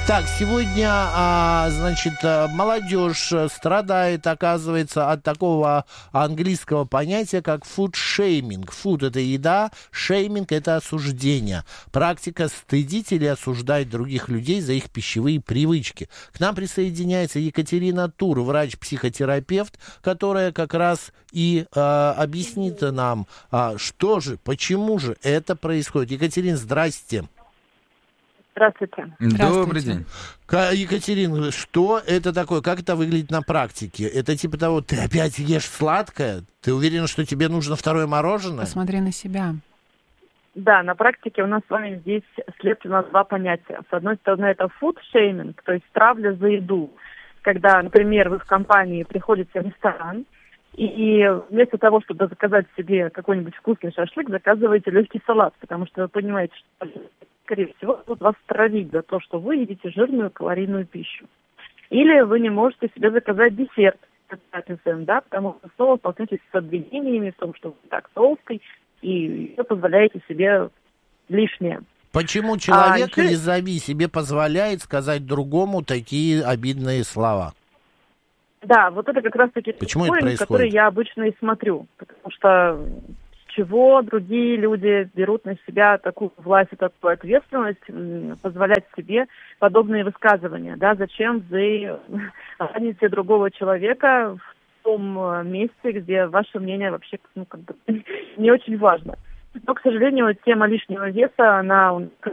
Так, сегодня, значит, молодежь страдает, оказывается, от такого английского понятия, как фуд-шейминг. Фуд – это еда, шейминг – это осуждение. Практика стыдить или осуждать других людей за их пищевые привычки. К нам присоединяется Екатерина Тур, врач-психотерапевт, которая как раз и объяснит нам, что же, почему же это происходит. Екатерина, здрасте. Здравствуйте. Добрый день. Екатерина, что это такое? Как это выглядит на практике? Это типа того, ты опять ешь сладкое? Ты уверена, что тебе нужно второе мороженое? Посмотри на себя. Да, на практике у нас с вами здесь следственно два понятия. С одной стороны, это фуд-шейминг, то есть травля за еду. Когда, например, вы в компании приходите в ресторан, и вместо того, чтобы заказать себе какой-нибудь вкусный шашлык, заказываете легкий салат, потому что вы понимаете, что, скорее всего, будут вас травить за то, что вы едите жирную калорийную пищу. Или вы не можете себе заказать десерт, да, потому что снова столкнетесь с обвинениями в том, что вы так толстый, и вы позволяете себе лишнее. Почему человек или зови себе позволяет сказать другому такие обидные слова? Да, вот это как раз-таки корень, который я обычно и смотрю. Потому что с чего другие люди берут на себя такую власть и такую ответственность, позволять себе подобные высказывания. Да? Зачем вы раните другого человека в том месте, где ваше мнение вообще не очень важно. Но, к сожалению, тема лишнего веса, она...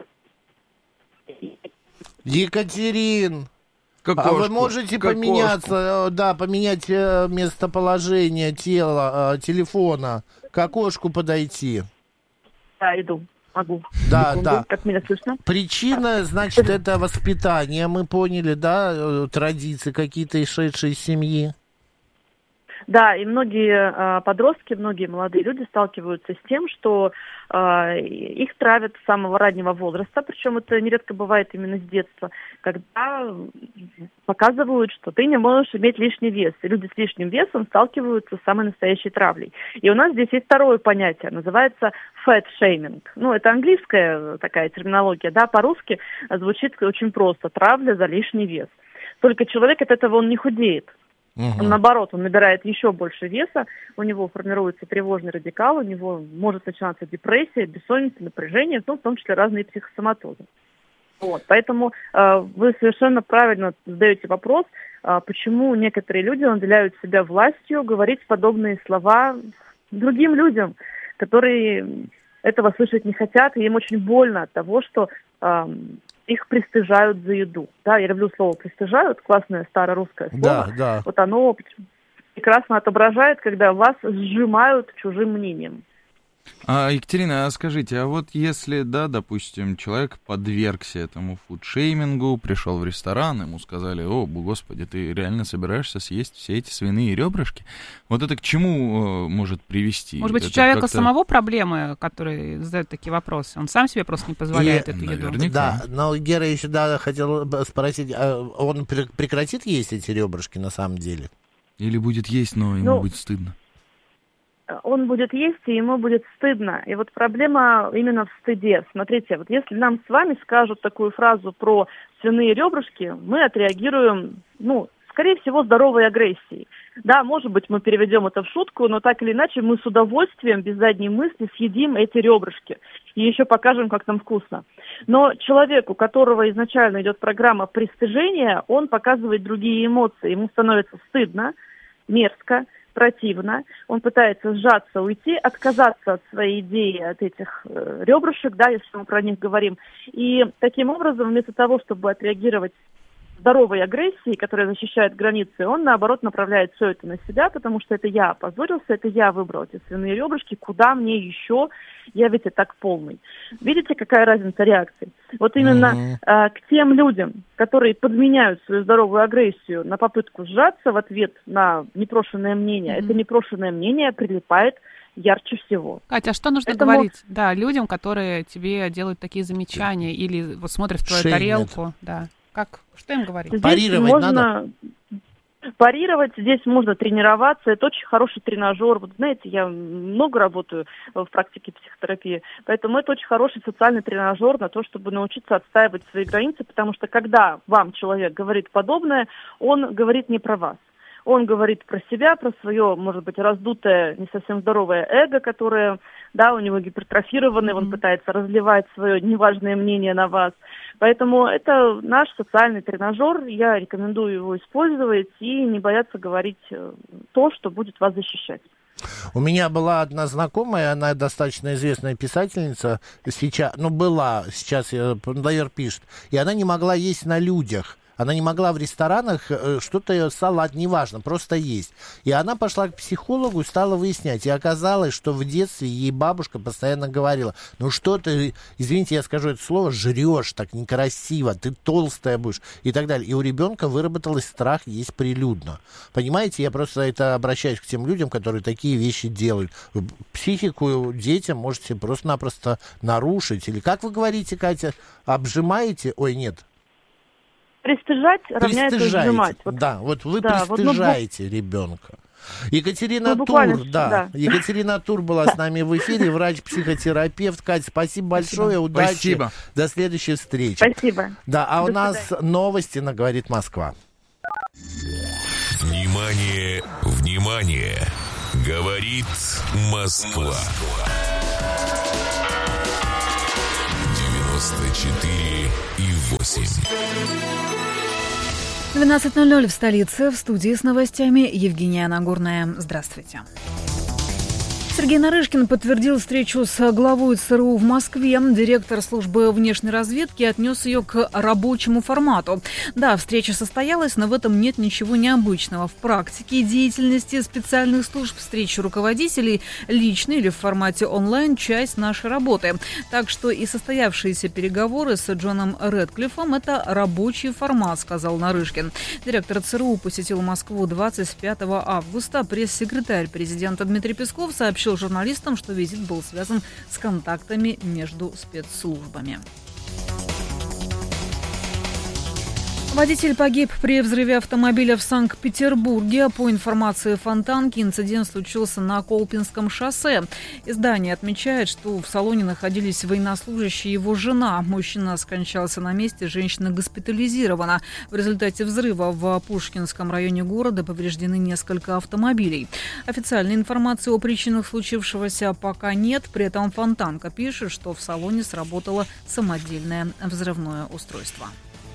Екатерин! Кокошку, вы можете поменяться, поменять местоположение тела, телефона, к окошку подойти? Да, иду. Могу. Да, секунду. да. Как меня слышно? Причина, значит, это воспитание, мы поняли, да, традиции какие-то, исшедшие из семьи. Да, и многие подростки, многие молодые люди сталкиваются с тем, что их травят с самого раннего возраста, причем это нередко бывает именно с детства, когда показывают, что ты не можешь иметь лишний вес. И люди с лишним весом сталкиваются с самой настоящей травлей. И у нас здесь есть второе понятие, называется fat shaming. Ну, это английская такая терминология, да, по-русски звучит очень просто: травля за лишний вес. Только человек от этого он не худеет. Угу. Наоборот, он набирает еще больше веса, у него формируется тревожный радикал, у него может начинаться депрессия, бессонница, напряжение, в том числе разные психосоматозы. Вот, поэтому вы совершенно правильно задаете вопрос, почему некоторые люди наделяют себя властью говорить подобные слова другим людям, которые этого слышать не хотят, и им очень больно от того, что их пристыжают за еду. Да, я люблю слово «пристыжают», классное старорусское слово. Да, да. Вот оно прекрасно отображает, когда вас сжимают чужим мнением. Екатерина, скажите, а вот если, да, допустим, человек подвергся этому фудшеймингу, пришел в ресторан, ему сказали: о, господи, ты реально собираешься съесть все эти свиные ребрышки? Вот это к чему может привести? Может быть, это у человека как-то... самого проблемы, которые задают такие вопросы? Он сам себе просто не позволяет эту еду. Да, но Гера еще хотел спросить, он прекратит есть эти ребрышки на самом деле? Или будет есть, но ему будет стыдно? Он будет есть, и ему будет стыдно. И вот проблема именно в стыде. Смотрите, вот если нам с вами скажут такую фразу про свиные ребрышки, мы отреагируем, скорее всего, здоровой агрессией. Да, может быть, мы переведем это в шутку, но так или иначе мы с удовольствием, без задней мысли, съедим эти ребрышки. И еще покажем, как нам вкусно. Но человек, у которого изначально идет программа пристыжения, он показывает другие эмоции. Ему становится стыдно, мерзко, противно, он пытается сжаться, уйти, отказаться от своей идеи, от этих ребрышек, да, если мы про них говорим. И таким образом, вместо того, чтобы отреагировать здоровой агрессией, которая защищает границы, он, наоборот, направляет все это на себя, потому что это я опозорился, это я выбрал эти свиные ребрышки, куда мне еще, я ведь и так полный. Видите, какая разница реакций? Вот именно к тем людям, которые подменяют свою здоровую агрессию на попытку сжаться в ответ на непрошенное мнение, это непрошенное мнение прилипает ярче всего. Катя, а что нужно говорить людям, которые тебе делают такие замечания или вот смотрят в твою тарелку? Да. Что им говорить? Парировать надо? парировать. Здесь можно тренироваться. Это очень хороший тренажер. Вот знаете, я много работаю в практике психотерапии, поэтому это очень хороший социальный тренажер на то, чтобы научиться отстаивать свои границы, потому что когда вам человек говорит подобное, он говорит не про вас. Он говорит про себя, про свое, может быть, раздутое, не совсем здоровое эго, которое, да, у него гипертрофированное, он пытается разливать свое неважное мнение на вас. Поэтому это наш социальный тренажер, я рекомендую его использовать и не бояться говорить то, что будет вас защищать. У меня была одна знакомая, она достаточно известная писательница, сейчас, сейчас, наверное, пишет, и она не могла есть на людях. Она не могла в ресторанах что-то, салат, неважно, просто есть. И она пошла к психологу и стала выяснять. И оказалось, что в детстве ей бабушка постоянно говорила: ну что ты, извините, я скажу это слово, жрешь так некрасиво, ты толстая будешь и так далее. И у ребенка выработалось страх есть прилюдно. Понимаете, я просто это обращаюсь к тем людям, которые такие вещи делают. Психику детям можете просто-напросто нарушить. Или как вы говорите, Катя, обжимаете? Ой, нет. Пристыжать равняется сжимать. Да, вот вы пристыжаете ребенка. Екатерина Тур, да. Екатерина Тур была с нами в эфире, врач-психотерапевт. Катя, спасибо большое, удачи. Спасибо. До следующей встречи. Спасибо. Да, а у нас новости на «Говорит Москва». Внимание, внимание! Говорит Москва. 94,8. 12:00 в столице. В студии с новостями Евгения Нагорная. Здравствуйте. Сергей Нарышкин подтвердил встречу с главой ЦРУ в Москве. Директор службы внешней разведки отнес ее к рабочему формату. Да, встреча состоялась, но в этом нет ничего необычного. В практике деятельности специальных служб встречи руководителей лично или в формате онлайн – часть нашей работы. Так что и состоявшиеся переговоры с Джоном Рэдклиффом – это рабочий формат, сказал Нарышкин. Директор ЦРУ посетил Москву 25 августа. Пресс-секретарь президента Дмитрий Песков сообщил журналистам, что визит был связан с контактами между спецслужбами. Водитель погиб при взрыве автомобиля в Санкт-Петербурге. По информации Фонтанки, инцидент случился на Колпинском шоссе. Издание отмечает, что в салоне находились военнослужащие и его жена. Мужчина скончался на месте, женщина госпитализирована. В результате взрыва в Пушкинском районе города повреждены несколько автомобилей. Официальной информации о причинах случившегося пока нет. При этом Фонтанка пишет, что в салоне сработало самодельное взрывное устройство.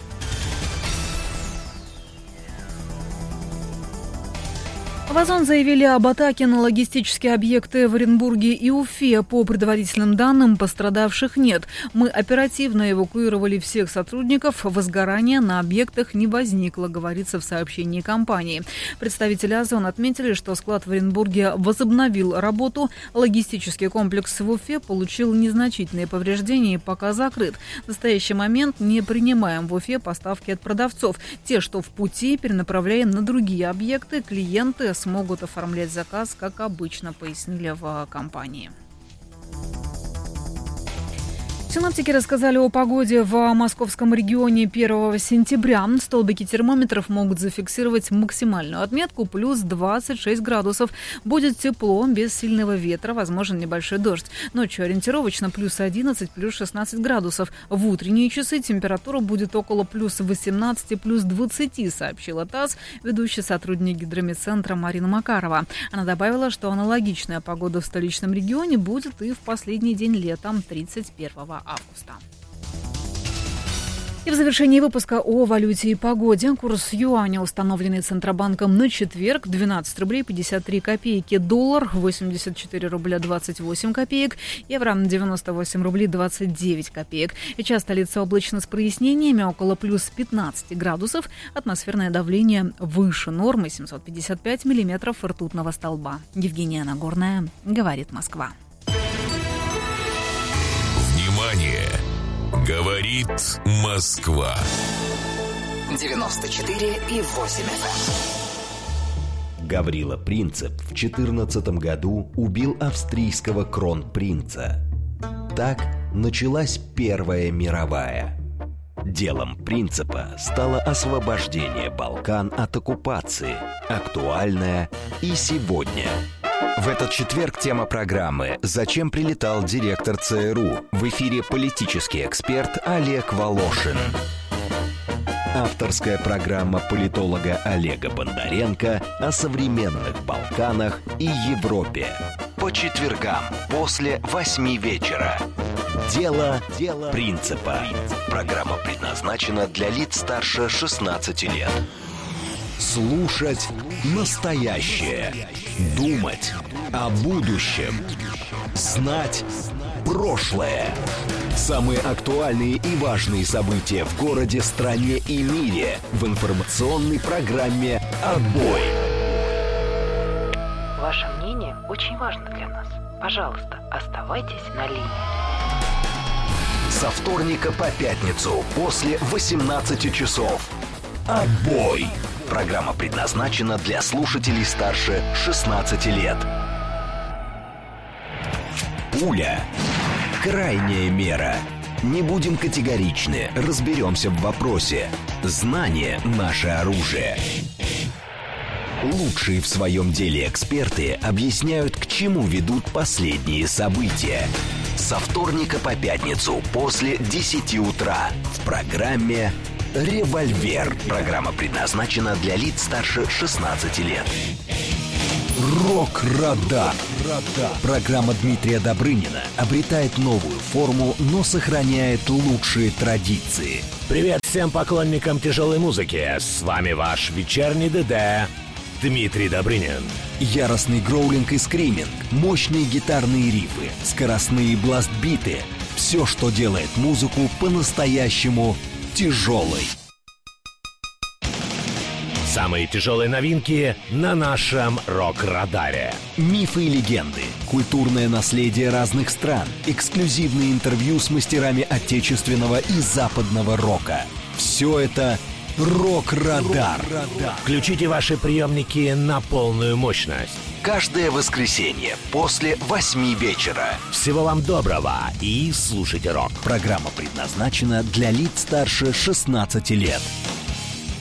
В Озон заявили об атаке на логистические объекты в Оренбурге и Уфе. По предварительным данным, пострадавших нет. Мы оперативно эвакуировали всех сотрудников. Возгорания на объектах не возникло, говорится в сообщении компании. Представители Озон отметили, что склад в Оренбурге возобновил работу. Логистический комплекс в Уфе получил незначительные повреждения и пока закрыт. В настоящий момент не принимаем в Уфе поставки от продавцов. Те, что в пути, перенаправляем на другие объекты. Клиенты смогут оформлять заказ, как обычно, пояснили в компании. Синоптики рассказали о погоде в московском регионе 1 сентября. Столбики термометров могут зафиксировать максимальную отметку плюс 26 градусов. Будет тепло, без сильного ветра, возможен небольшой дождь. Ночью ориентировочно плюс 11, плюс 16 градусов. В утренние часы температура будет около плюс 18, плюс 20, сообщила ТАСС, ведущий сотрудник гидрометцентра Марина Макарова. Она добавила, что аналогичная погода в столичном регионе будет и в последний день лета, 31 августа. И в завершении выпуска о валюте и погоде. Курс юаня, установленный Центробанком на четверг, 12 рублей 53 копейки. Доллар 84 рубля 28 копеек. Евро 98 рублей 29 копеек. Сейчас столица облачно с прояснениями, около плюс 15 градусов. Атмосферное давление выше нормы, 755 миллиметров ртутного столба. Евгения Нагорная, говорит Москва. Внимание! Говорит Москва. 94,8 FM. Гаврила Принцип в 14 году убил австрийского кронпринца. Так началась Первая мировая. Делом принципа стало освобождение Балкан от оккупации. Актуальное и сегодня. В этот четверг тема программы «Зачем прилетал директор ЦРУ?» В эфире политический эксперт Олег Волошин. Авторская программа политолога Олега Бондаренко о современных Балканах и Европе. По четвергам после 8 вечера. Дело принципа. Программа предназначена для лиц старше 16 лет. Слушать настоящее. Думать о будущем. Знать прошлое. Самые актуальные и важные события в городе, стране и мире в информационной программе «Отбой». Ваше мнение очень важно для нас. Пожалуйста, оставайтесь на линии. Со вторника по пятницу после 18 часов. «Отбой». Программа предназначена для слушателей старше 16 лет. Пуля. Крайняя мера. Не будем категоричны, разберемся в вопросе. Знание – наше оружие. Лучшие в своем деле эксперты объясняют, к чему ведут последние события. Со вторника по пятницу после 10 утра в программе «Револьвер». Программа предназначена для лиц старше 16 лет. Рок-радар. Программа Дмитрия Добрынина обретает новую форму, но сохраняет лучшие традиции. Привет всем поклонникам тяжелой музыки. С вами ваш вечерний ДД Дмитрий Добрынин. Яростный гроулинг и скриминг, мощные гитарные рифы, скоростные бластбиты. Все, что делает музыку по-настоящему тяжелой. Самые тяжелые новинки на нашем рок-радаре. Мифы и легенды, культурное наследие разных стран, эксклюзивные интервью с мастерами отечественного и западного рока. Все это «Рок-радар». Включите ваши приемники на полную мощность. Каждое воскресенье после 8 вечера. Всего вам доброго и слушайте рок. Программа предназначена для лиц старше 16 лет.